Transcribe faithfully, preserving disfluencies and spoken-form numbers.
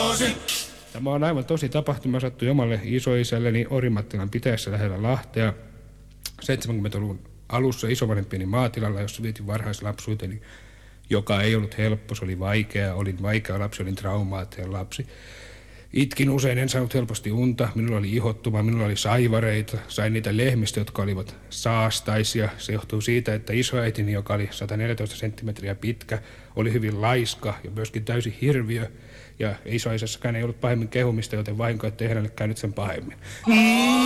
vuosi. Tämä on aivan tosi tapahtuma. Sattui omalle isoisälleni Orimattilan pitäjässä lähellä Lahtea seitsemänkymmentäluvun alussa isovanhempieni maatilalla, jossa vietin varhaislapsuuteni, joka ei ollut helppo, se oli vaikea. Olin vaikea lapsi, olin traumaattinen lapsi. Itkin usein, en saanut helposti unta, minulla oli ihottuma, minulla oli saivareita, sain niitä lehmistä, jotka olivat saastaisia. Se johtuu siitä, että isoäitini, joka oli sata neljätoista senttimetriä pitkä, oli hyvin laiska ja myöskin täysin hirviö. Ja isoisässäkään ei ollut pahemmin kehumista, joten vahinko, ettei hänelle käynyt sen pahemmin.